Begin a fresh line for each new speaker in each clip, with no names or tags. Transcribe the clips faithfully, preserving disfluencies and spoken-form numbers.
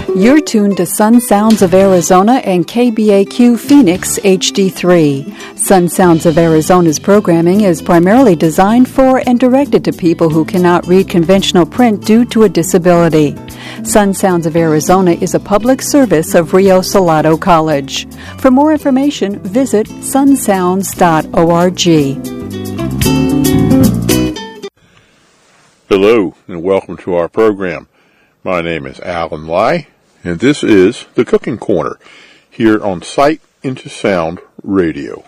You're tuned to Sun Sounds of Arizona and K B A Q Phoenix H D three. Sun Sounds of Arizona's programming is primarily designed for and directed to people who cannot read conventional print due to a disability. Sun Sounds of Arizona is a public service of Rio Salado College. For more information, visit sun sounds dot org.
Hello, and welcome to our program. My name is Alan Lai, and this is the Cooking Corner here on Sight into Sound Radio.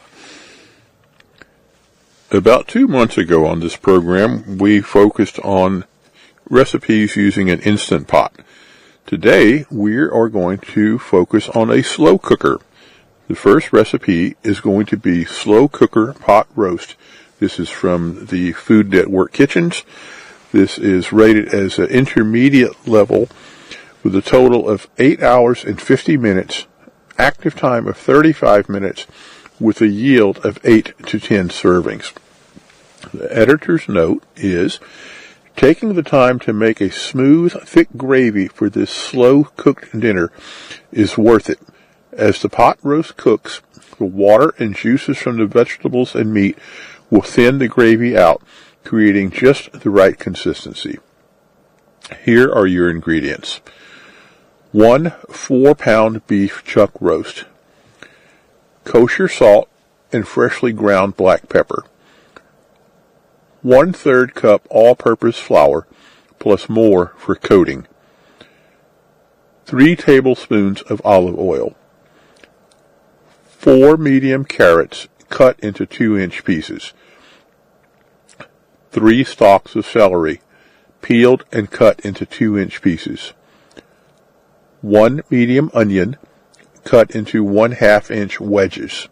About two months ago on this program, we focused on recipes using an Instant Pot. Today, we are going to focus on a slow cooker. The first recipe is going to be slow cooker pot roast. This is from the Food Network Kitchens. This is rated as an intermediate level with a total of eight hours and fifty minutes, active time of thirty-five minutes, with a yield of eight to ten servings. The editor's note is, taking the time to make a smooth, thick gravy for this slow-cooked dinner is worth it. As the pot roast cooks, the water and juices from the vegetables and meat will thin the gravy out, creating just the right consistency. Here are your ingredients. One four-pound beef chuck roast, kosher salt and freshly ground black pepper, one-third cup all-purpose flour, plus more for coating, three tablespoons of olive oil, four medium carrots cut into two-inch pieces, three stalks of celery, peeled and cut into two-inch pieces, one medium onion, cut into one-half-inch wedges,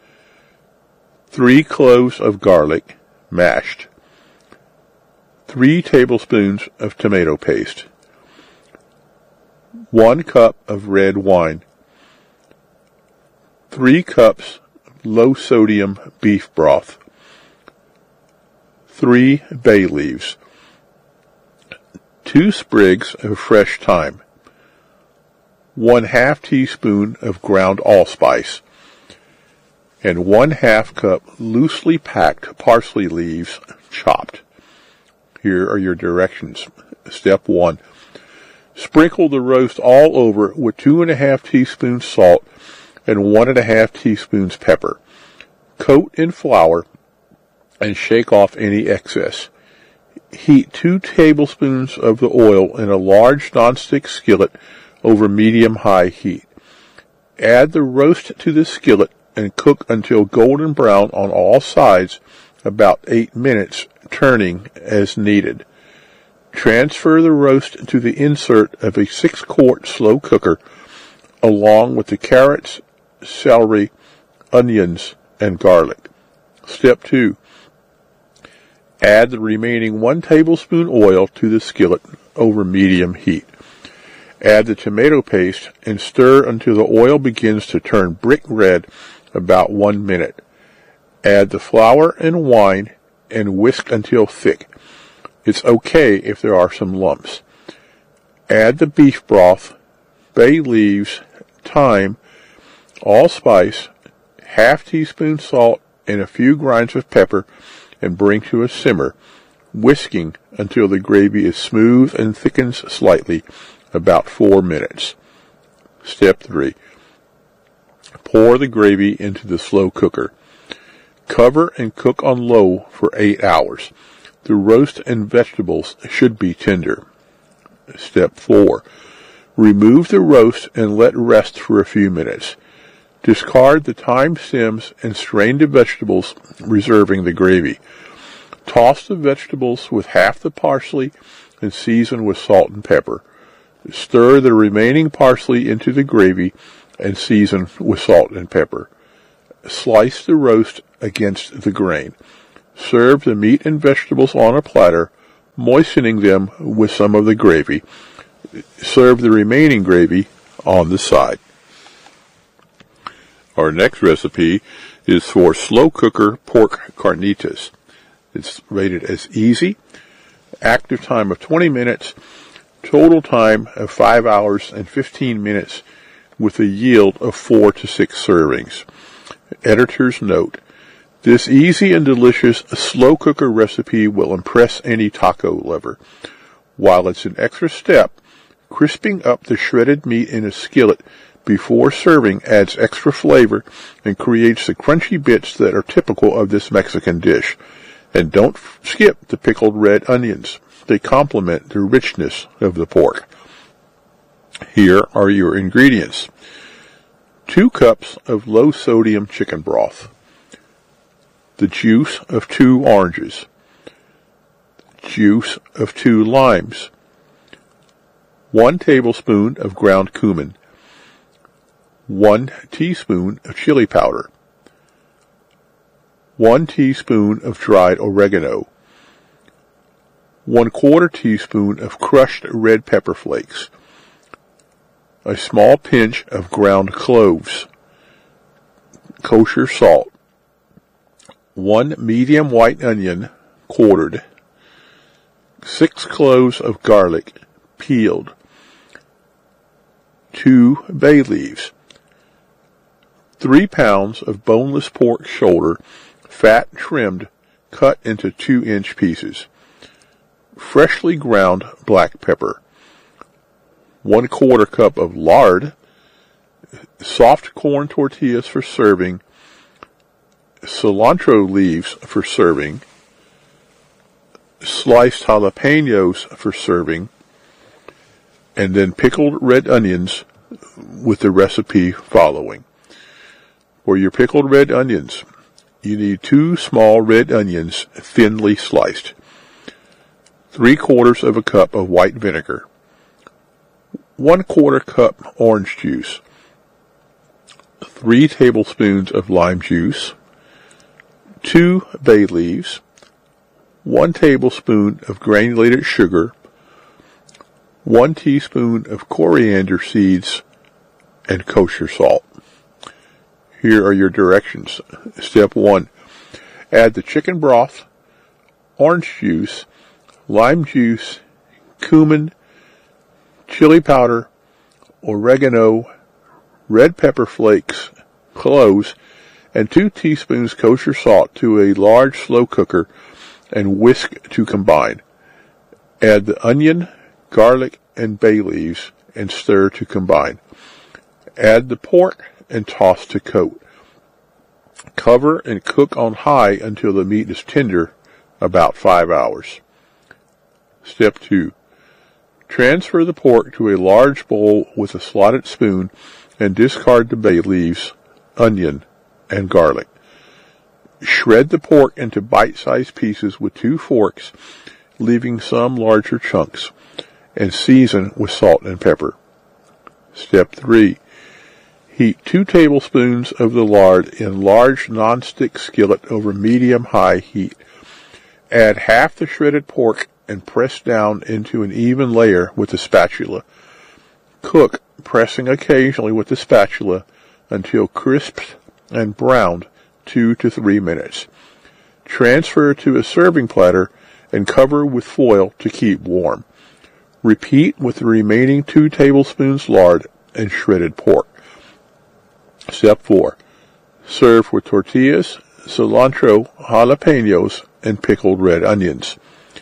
three cloves of garlic, mashed, three tablespoons of tomato paste, one cup of red wine, three cups low-sodium beef broth, three bay leaves, two sprigs of fresh thyme, one half teaspoon of ground allspice, and one half cup loosely packed parsley leaves chopped. Here are your directions. Step one. Sprinkle the roast all over with two and a half teaspoons salt and one and a half teaspoons pepper. Coat in flour and shake off any excess. Heat two tablespoons of the oil in a large nonstick skillet over medium-high heat. Add the roast to the skillet and cook until golden brown on all sides, about eight minutes, turning as needed. Transfer the roast to the insert of a six-quart slow cooker, along with the carrots, celery, onions, and garlic. Step two. Add the remaining one tablespoon oil to the skillet over medium heat. Add the tomato paste and stir until the oil begins to turn brick red, about one minute. Add the flour and wine and whisk until thick. It's okay if there are some lumps. Add the beef broth, bay leaves, thyme, allspice, half teaspoon salt, and a few grinds of pepper, and bring to a simmer, whisking until the gravy is smooth and thickens slightly, about four minutes. Step three. Pour the gravy into the slow cooker. Cover and cook on low for eight hours. The roast and vegetables should be tender. Step four. Remove the roast and let rest for a few minutes. Discard the thyme stems and strain the vegetables, reserving the gravy. Toss the vegetables with half the parsley and season with salt and pepper. Stir the remaining parsley into the gravy and season with salt and pepper. Slice the roast against the grain. Serve the meat and vegetables on a platter, moistening them with some of the gravy. Serve the remaining gravy on the side. Our next recipe is for slow cooker pork carnitas. It's rated as easy, active time of twenty minutes, Total time of five hours and fifteen minutes with a yield of four to six servings. Editor's note: this easy and delicious slow cooker recipe will impress any taco lover. While it's an extra step, crisping up the shredded meat in a skillet before serving adds extra flavor and creates the crunchy bits that are typical of this Mexican dish. And don't skip the pickled red onions. They complement the richness of the pork. Here are your ingredients. Two cups of low-sodium chicken broth. The juice of two oranges. Juice of two limes. One tablespoon of ground cumin. One teaspoon of chili powder. One teaspoon of dried oregano. One quarter teaspoon of crushed red pepper flakes. A small pinch of ground cloves. Kosher salt. One medium white onion, quartered. Six cloves of garlic, peeled. Two bay leaves. Three pounds of boneless pork shoulder, fat trimmed, cut into two-inch pieces. Freshly ground black pepper. One quarter cup of lard. Soft corn tortillas for serving. Cilantro leaves for serving. Sliced jalapenos for serving. And then pickled red onions with the recipe following. For your pickled red onions, you need two small red onions thinly sliced. Three quarters of a cup of white vinegar. One quarter cup orange juice. Three tablespoons of lime juice. Two bay leaves. One tablespoon of granulated sugar. One teaspoon of coriander seeds and kosher salt. Here are your directions. Step one. Add the chicken broth, orange juice, lime juice, cumin, chili powder, oregano, red pepper flakes, cloves, and two teaspoons kosher salt to a large slow cooker and whisk to combine. Add the onion, garlic, and bay leaves and stir to combine. Add the pork and toss to coat. Cover and cook on high until the meat is tender, about five hours. Step two. Transfer the pork to a large bowl with a slotted spoon and discard the bay leaves, onion, and garlic. Shred the pork into bite-sized pieces with two forks, leaving some larger chunks, and season with salt and pepper. Step three. Heat two tablespoons of the lard in large non-stick skillet over medium-high heat. Add half the shredded pork and press down into an even layer with the spatula. Cook, pressing occasionally with the spatula until crisped and browned two to three minutes. Transfer to a serving platter and cover with foil to keep warm. Repeat with the remaining two tablespoons lard and shredded pork. Step four. Serve with tortillas, cilantro, jalapenos, and pickled red onions.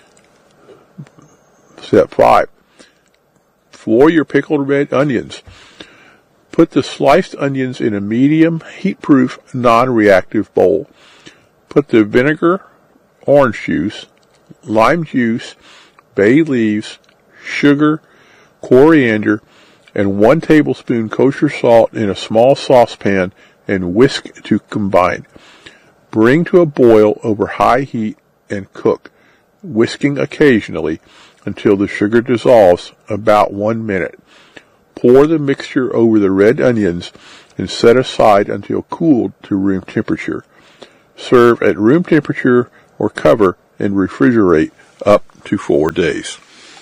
Step five. For your pickled red onions, put the sliced onions in a medium, heat-proof, non-reactive bowl. Put the vinegar, orange juice, lime juice, bay leaves, sugar, coriander, and one tablespoon kosher salt in a small saucepan and whisk to combine. Bring to a boil over high heat and cook, whisking occasionally until the sugar dissolves, about one minute. Pour the mixture over the red onions and set aside until cooled to room temperature. Serve at room temperature or cover and refrigerate up to four days.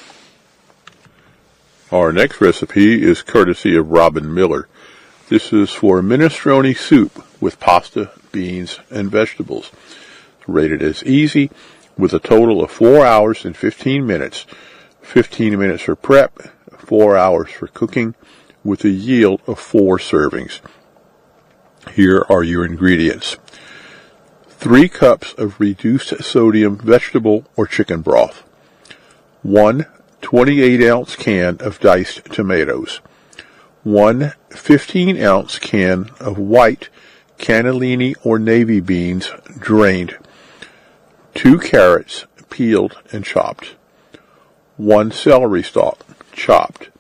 Our next recipe is courtesy of Robin Miller. This is for minestrone soup with pasta, beans, and vegetables. Rated as easy with a total of four hours and fifteen minutes. fifteen minutes for prep, four hours for cooking, with a yield of four servings. Here are your ingredients. Three cups of reduced sodium vegetable or chicken broth. One twenty-eight ounce can of diced tomatoes. One fifteen ounce can of white cannellini or navy beans drained. Two carrots peeled and chopped. One celery stalk chopped.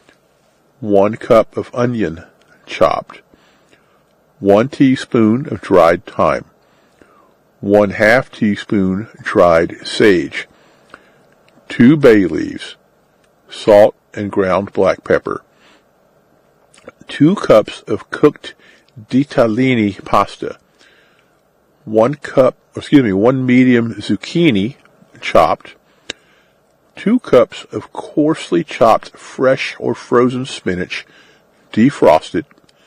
One cup of onion chopped. One teaspoon of dried thyme. One half teaspoon dried sage. Two bay leaves. Salt and ground black pepper. Two cups of cooked ditalini pasta. One cup, excuse me, one medium zucchini chopped. Two cups of coarsely chopped fresh or frozen spinach, defrosted.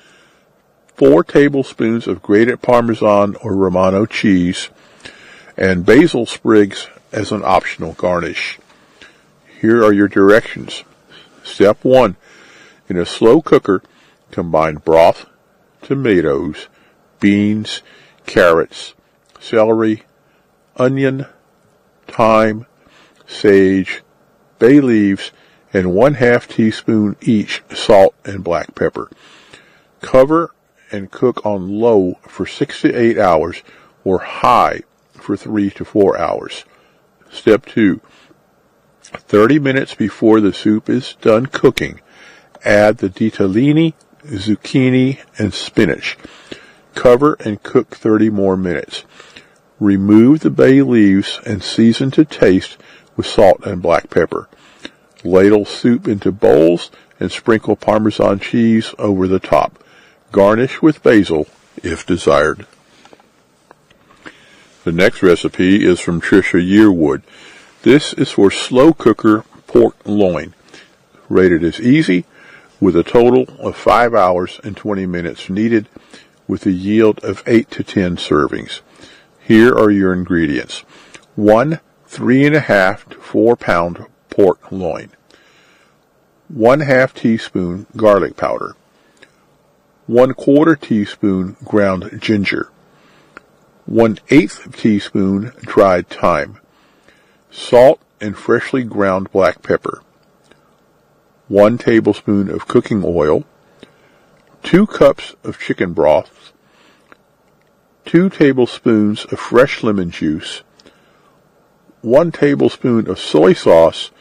Four tablespoons of grated Parmesan or Romano cheese, and basil sprigs as an optional garnish. Here are your directions. Step one. In a slow cooker, combine broth, tomatoes, beans, carrots, celery, onion, thyme, sage, bay leaves, and one half teaspoon each salt and black pepper. Cover and cook on low for six to eight hours or high for three to four hours. Step two. thirty minutes before the soup is done cooking, add the ditalini, zucchini, and spinach. Cover and cook thirty more minutes. Remove the bay leaves and season to taste with salt and black pepper. Ladle soup into bowls and sprinkle Parmesan cheese over the top. Garnish with basil if desired. The next recipe is from Tricia Yearwood. This is for slow cooker pork loin. Rated as easy, with a total of five hours and twenty minutes needed, with a yield of eight to ten servings. Here are your ingredients. One three and a half to four pound pork loin. One half teaspoon garlic powder. One quarter teaspoon ground ginger. One eighth teaspoon dried thyme. Salt and freshly ground black pepper. One tablespoon of cooking oil. Two cups of chicken broth. Two tablespoons of fresh lemon juice. One tablespoon of soy sauce,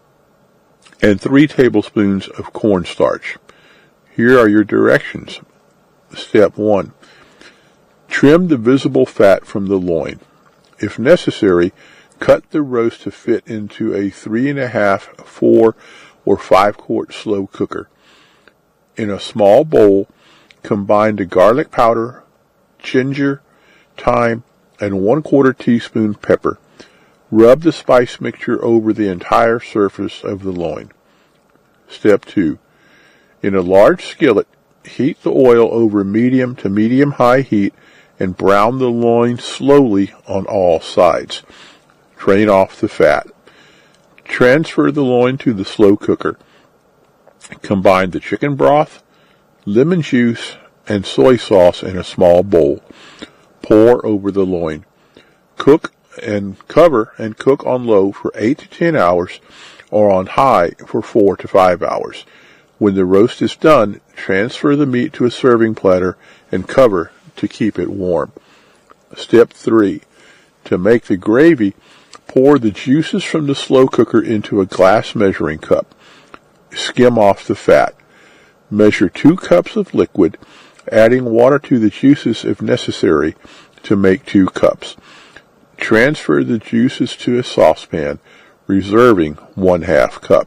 and three tablespoons of cornstarch. Here are your directions. Step one. Trim the visible fat from the loin. If necessary, cut the roast to fit into a three and a half, four, or five quart slow cooker. In a small bowl, combine the garlic powder, ginger, thyme, and one quarter teaspoon pepper. Rub the spice mixture over the entire surface of the loin. Step two. In a large skillet, heat the oil over medium to medium-high heat and brown the loin slowly on all sides. Drain off the fat. Transfer the loin to the slow cooker. Combine the chicken broth, lemon juice, and soy sauce in a small bowl. Pour over the loin. Cook and cover and cook on low for eight to ten hours or on high for four to five hours. When the roast is done, transfer the meat to a serving platter and cover to keep it warm. Step three. To make the gravy, pour the juices from the slow cooker into a glass measuring cup. Skim off the fat. Measure two cups of liquid, adding water to the juices if necessary to make two cups. Transfer the juices to a saucepan, reserving one half cup.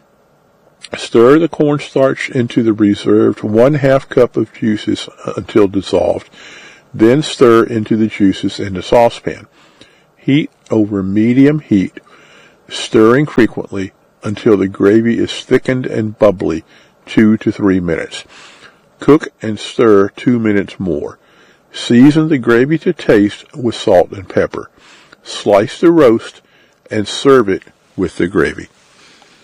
Stir the cornstarch into the reserved one half cup of juices until dissolved. Then stir into the juices in the saucepan. Heat over medium heat, stirring frequently until the gravy is thickened and bubbly, two to three minutes. Cook and stir two minutes more. Season the gravy to taste with salt and pepper. Slice the roast and serve it with the gravy.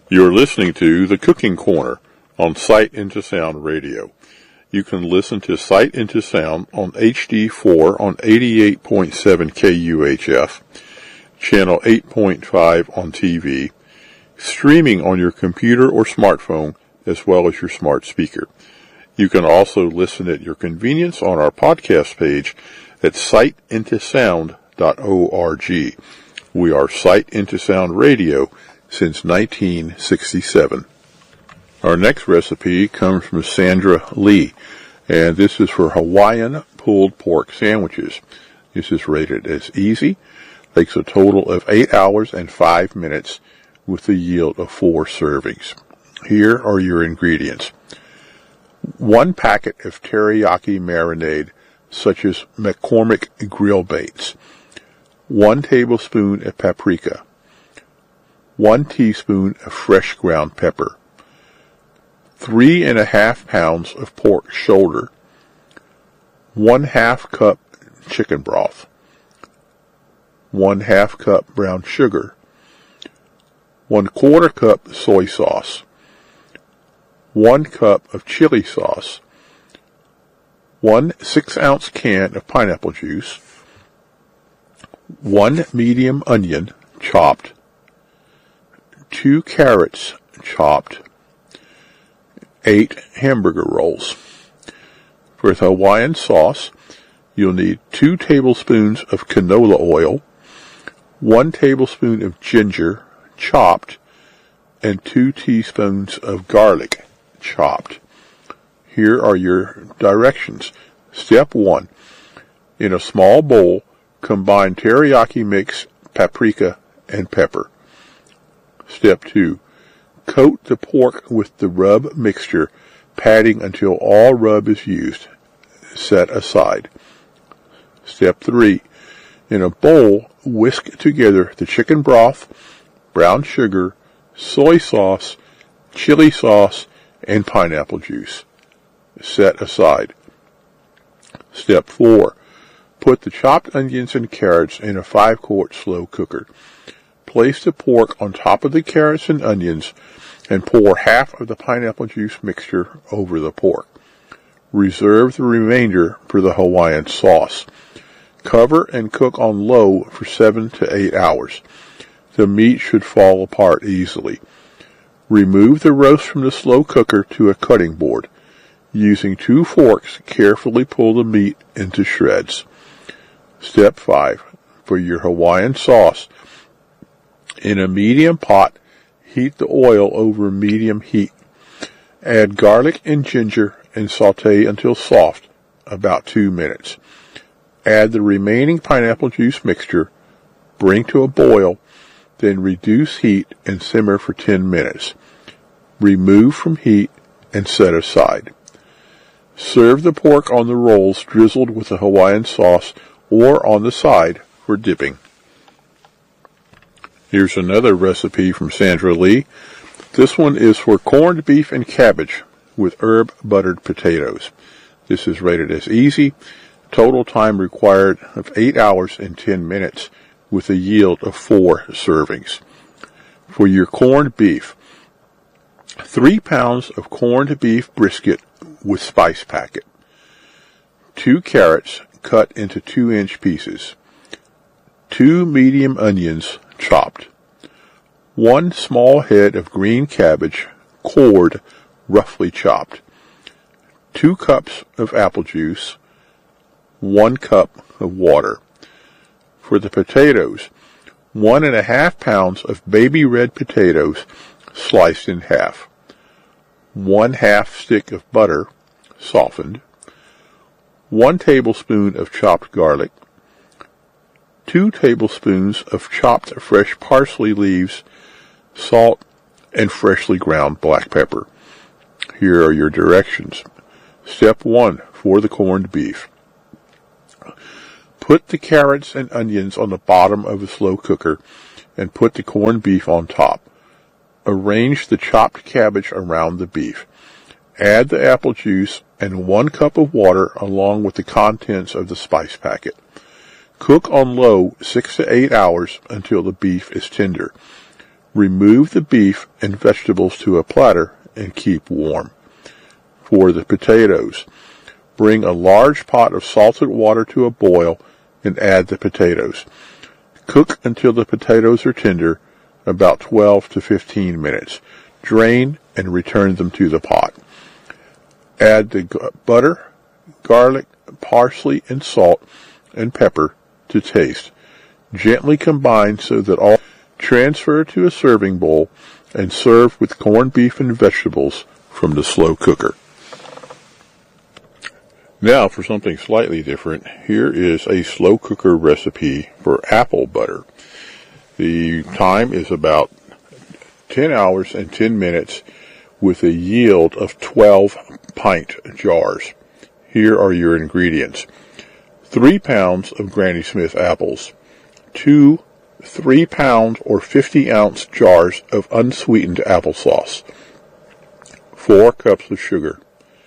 You're listening to The Cooking Corner on Sight Into Sound Radio. You can listen to Sight Into Sound on H D four on eighty-eight point seven K U H F, channel eight point five on T V, streaming on your computer or smartphone, as well as your smart speaker. You can also listen at your convenience on our podcast page at sight into sound dot org. We are Sight Into Sound Radio since nineteen sixty-seven. Our next recipe comes from Sandra Lee, and this is for Hawaiian pulled pork sandwiches. This is rated as easy, takes a total of eight hours and five minutes with a yield of four servings. Here are your ingredients. One packet of teriyaki marinade, such as McCormick grill baits. One tablespoon of paprika. One teaspoon of fresh ground pepper. Three and a half pounds of pork shoulder. One half cup chicken broth. One half cup brown sugar. One quarter cup soy sauce. One cup of chili sauce. One six ounce can of pineapple juice. One medium onion chopped. Two carrots chopped. Eight hamburger rolls. For the Hawaiian sauce, you'll need two tablespoons of canola oil, one tablespoon of ginger chopped, and two teaspoons of garlic chopped. Here are your directions. Step one. In a small bowl, combine teriyaki mix, paprika, and pepper. Step two. Coat the pork with the rub mixture, patting until all rub is used. Set aside. Step three. In a bowl, whisk together the chicken broth, brown sugar, soy sauce, chili sauce, and pineapple juice. Set aside. Step four. Put the chopped onions and carrots in a five quart slow cooker. Place the pork on top of the carrots and onions and pour half of the pineapple juice mixture over the pork. Reserve the remainder for the Hawaiian sauce. Cover and cook on low for seven to eight hours. The meat should fall apart easily. Remove the roast from the slow cooker to a cutting board. Using two forks, carefully pull the meat into shreds. Step five. For your Hawaiian sauce, in a medium pot, heat the oil over medium heat. Add garlic and ginger and saute until soft, about two minutes. Add the remaining pineapple juice mixture, bring to a boil, then reduce heat and simmer for ten minutes. Remove from heat and set aside. Serve the pork on the rolls drizzled with the Hawaiian sauce or on the side for dipping. Here's another recipe from Sandra Lee. This one is for corned beef and cabbage with herb buttered potatoes. This is rated as easy. Total time required of eight hours and ten minutes with a yield of four servings. For your corned beef, three pounds of corned beef brisket with spice packet. Two carrots cut into two inch pieces. Two medium onions chopped. One small head of green cabbage, cored, roughly chopped. Two cups of apple juice. One cup of water. For the potatoes, one and a half pounds of baby red potatoes sliced in half. One half stick of butter, softened. One tablespoon of chopped garlic. Two tablespoons of chopped fresh parsley leaves, salt, and freshly ground black pepper. Here are your directions. Step one for the corned beef. Put the carrots and onions on the bottom of a slow cooker and put the corned beef on top. Arrange the chopped cabbage around the beef. Add the apple juice and one cup of water along with the contents of the spice packet. Cook on low six to eight hours until the beef is tender. Remove the beef and vegetables to a platter and keep warm. For the potatoes, bring a large pot of salted water to a boil and add the potatoes. Cook until the potatoes are tender, about twelve to fifteen minutes. Drain and return them to the pot. Add the g- butter, garlic, parsley, and salt and pepper to taste. Gently combine so that all transfer to a serving bowl and serve with corned beef and vegetables from the slow cooker. Now for something slightly different, here is a slow cooker recipe for apple butter. The time is about ten hours and ten minutes with a yield of twelve pint jars. Here are your ingredients. Three pounds of Granny Smith apples, two three pound or fifty ounce jars of unsweetened applesauce, four cups of sugar,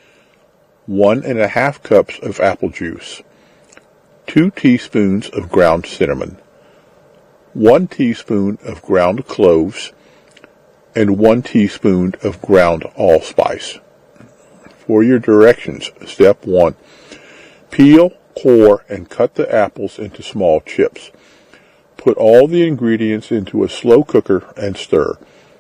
one and a half cups of apple juice, two teaspoons of ground cinnamon, one teaspoon of ground cloves, and one teaspoon of ground allspice. For your directions, step one, peel, core, and cut the apples into small chips. Put all the ingredients into a slow cooker and stir.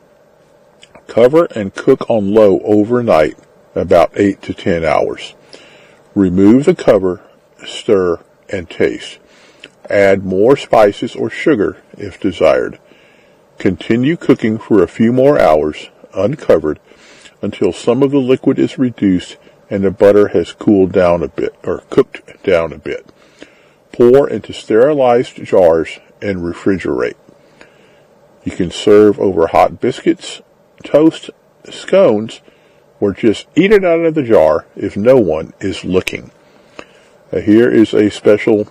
Cover and cook on low overnight, about eight to ten hours. Remove the cover, stir, and taste. Add more spices or sugar if desired. Continue cooking for a few more hours, uncovered, until some of the liquid is reduced and the butter has cooled down a bit, or cooked down a bit. Pour into sterilized jars and refrigerate. You can serve over hot biscuits, toast, scones, or just eat it out of the jar if no one is looking. Uh, here is a special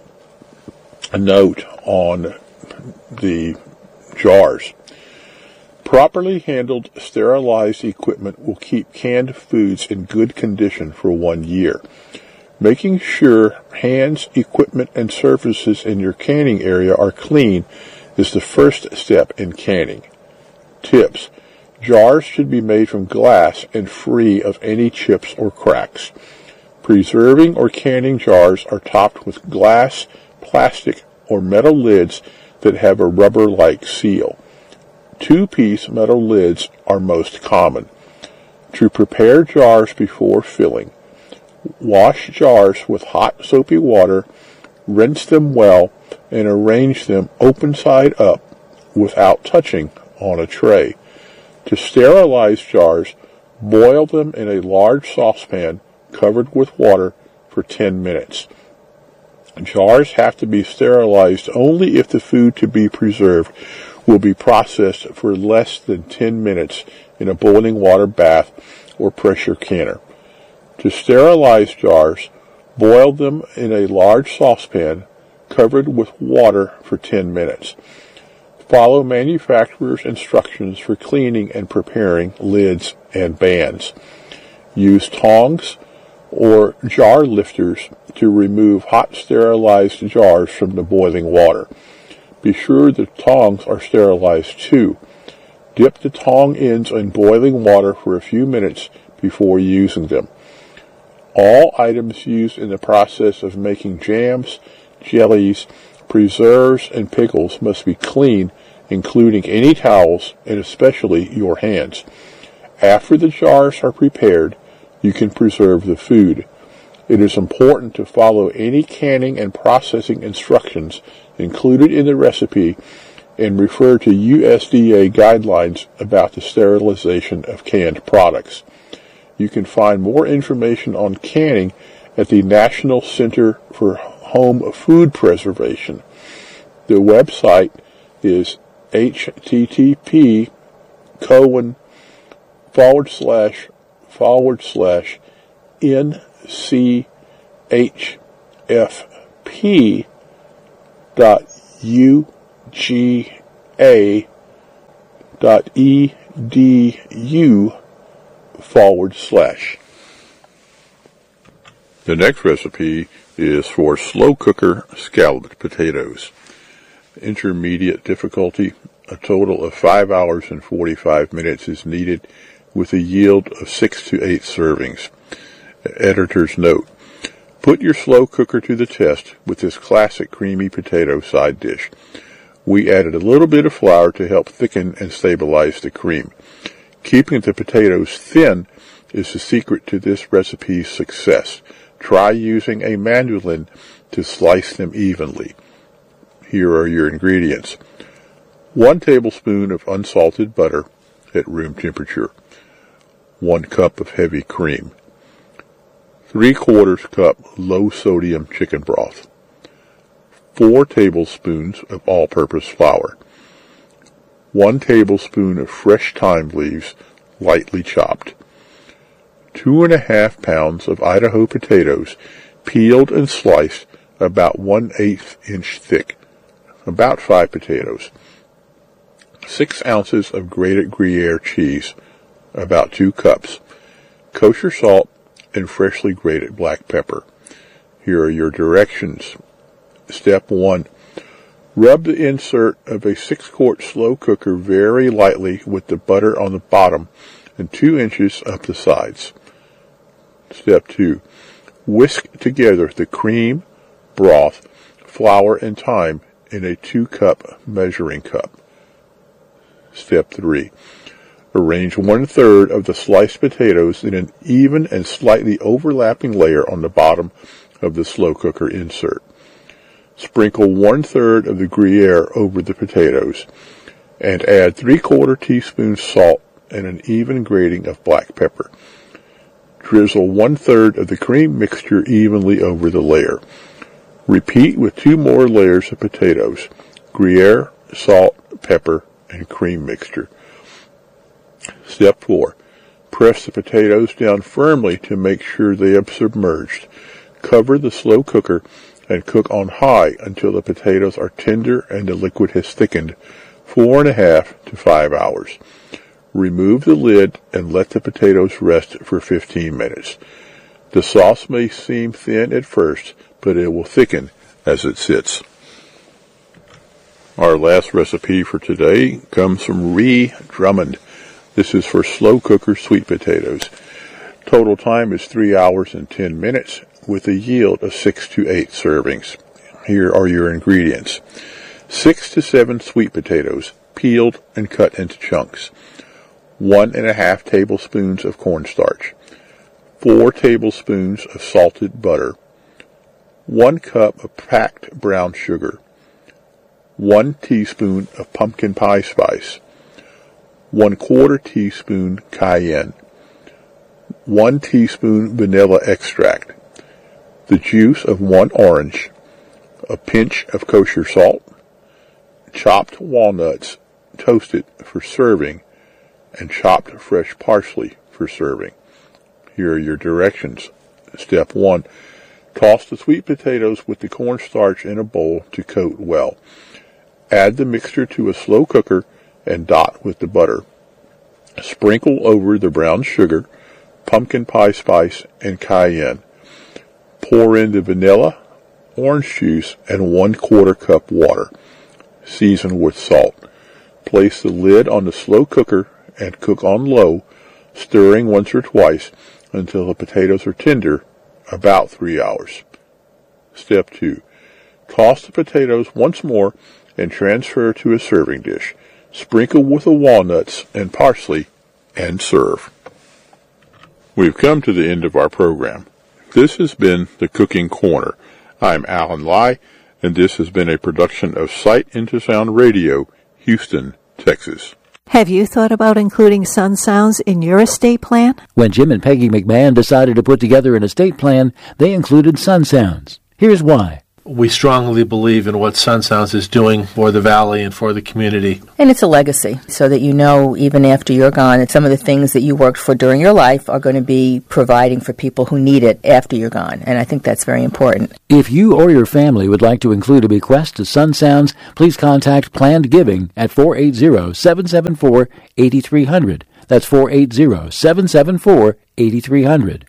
note on the jars. Properly handled, sterilized equipment will keep canned foods in good condition for one year. Making sure hands, equipment, and surfaces in your canning area are clean is the first step in canning. Tips. Jars should be made from glass and free of any chips or cracks. Preserving or canning jars are topped with glass, plastic, or metal lids that have a rubber-like seal. Two-piece metal lids are most common. To prepare jars before filling, wash jars with hot soapy water, rinse them well, and arrange them open side up without touching on a tray. To sterilize jars, boil them in a large saucepan covered with water for ten minutes. Jars have to be sterilized only if the food to be preserved will be processed for less than ten minutes in a boiling water bath or pressure canner. To sterilize jars, boil them in a large saucepan covered with water for ten minutes. Follow manufacturer's instructions for cleaning and preparing lids and bands. Use tongs or jar lifters to remove hot sterilized jars from the boiling water. Be sure the tongs are sterilized too. Dip the tong ends in boiling water for a few minutes before using them. All items used in the process of making jams, jellies, preserves, and pickles must be clean, including any towels and especially your hands. After the jars are prepared, you can preserve the food. It is important to follow any canning and processing instructions included in the recipe and refer to U S D A guidelines about the sterilization of canned products. You can find more information on canning at the National Center for Home Food Preservation. The website is http colon forward slash forward slash nchfp dot uga dot edu forward slash. The next recipe is for slow cooker scalloped potatoes. Intermediate difficulty, A total of five hours and forty-five minutes is needed with a yield of six to eight servings. Editor's note: put your slow cooker to the test with this classic creamy potato side dish. We added a little bit of flour to help thicken and stabilize the cream. Keeping the potatoes thin is the secret to this recipe's success. Try using a mandolin to slice them evenly. Here are your ingredients. One tablespoon of unsalted butter at room temperature. One cup of heavy cream. Three quarters cup low sodium chicken broth. Four tablespoons of all-purpose flour. One tablespoon of fresh thyme leaves, lightly chopped. Two and a half pounds of Idaho potatoes, peeled and sliced about one-eighth inch thick, about five potatoes. Six ounces of grated Gruyere cheese, about two cups. Kosher salt and freshly grated black pepper. Here are your directions. Step one. Rub the insert of a six-quart slow cooker very lightly with the butter on the bottom and two inches up the sides. Step two. Whisk together the cream, broth, flour, and thyme in a two-cup measuring cup. Step three. Arrange one-third of the sliced potatoes in an even and slightly overlapping layer on the bottom of the slow cooker insert. Sprinkle one-third of the Gruyere over the potatoes, and add three-quarter teaspoons salt and an even grating of black pepper. Drizzle one-third of the cream mixture evenly over the layer. Repeat with two more layers of potatoes, Gruyere, salt, pepper, and cream mixture. Step four. Press the potatoes down firmly to make sure they have submerged. Cover the slow cooker and cook on high until the potatoes are tender and the liquid has thickened, four and a half to five hours. Remove the lid and let the potatoes rest for fifteen minutes. The sauce may seem thin at first, but it will thicken as it sits. Our last recipe for today comes from Ree Drummond. This is for slow cooker sweet potatoes. Total time is three hours and ten minutes with a yield of six to eight servings. Here are your ingredients. Six to seven sweet potatoes, peeled and cut into chunks. One and a half tablespoons of cornstarch. Four tablespoons of salted butter. One cup of packed brown sugar. One teaspoon of pumpkin pie spice. One quarter teaspoon cayenne. One teaspoon vanilla extract. The juice of one orange. A pinch of kosher salt. Chopped walnuts, toasted for serving, and chopped fresh parsley for serving. Here are your directions. Step one. Toss the sweet potatoes with the cornstarch in a bowl to coat well. Add the mixture to a slow cooker and dot with the butter. Sprinkle over the brown sugar, pumpkin pie spice, and cayenne. Pour in the vanilla, orange juice, and one quarter cup water. Season with salt. Place the lid on the slow cooker and cook on low, stirring once or twice until the potatoes are tender, about three hours. Step two. Toss the potatoes once more and transfer to a serving dish. Sprinkle with the walnuts and parsley and serve. We've come to the end of our program. This has been the Cooking Corner. I'm Alan Lai, and this has been a production of Sight into Sound Radio, Houston, Texas.
Have you thought about including sun sounds in your estate plan?
When Jim and Peggy McMahon decided to put together an estate plan, they included sun sounds. Here's why.
We strongly believe in what Sun Sounds is doing for the Valley and for the community.
And it's a legacy, so that you know, even after you're gone, that some of the things that you worked for during your life are going to be providing for people who need it after you're gone. And I think that's very important.
If you or your family would like to include a bequest to Sun Sounds, please contact Planned Giving at four eight zero, seven seven four, eight three zero zero. That's four eight zero, seven seven four, eight three zero zero.